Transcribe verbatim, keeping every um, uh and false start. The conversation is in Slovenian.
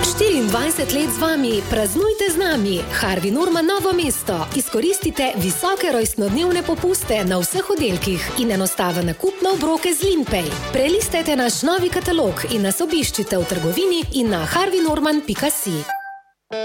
štiriindvajset let z vami, praznujte z nami. Harvey Norman Novo mesto. Izkoristite visoke rojstnodnevne popuste na vseh oddelkih in enostaven nakup na obroke z Limpay. Prelistajte naš novi katalog in nas obiščite v trgovini in na harvey norman pika si.